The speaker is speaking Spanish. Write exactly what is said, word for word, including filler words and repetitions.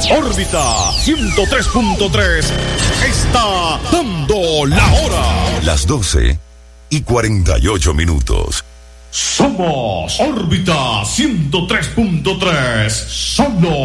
Órbita ciento tres punto tres está dando la hora. Las doce y cuarenta y ocho minutos. Somos Órbita ciento tres punto tres. Solo